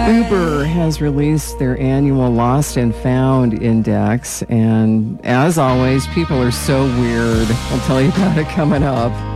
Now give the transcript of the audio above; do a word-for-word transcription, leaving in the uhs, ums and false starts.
Uber has released their annual Lost and Found Index, and as always, people are so weird. I'll tell you about it coming up.